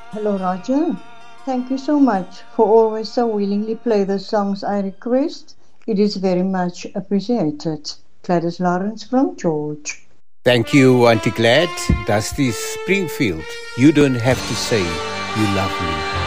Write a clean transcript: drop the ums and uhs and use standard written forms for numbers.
Hello, Roger. Thank you so much for always so willingly play the songs I request. It is very much appreciated. Gladys Lawrence from George. Thank you, Auntie Glad. Dusty Springfield. You don't have to say you love me.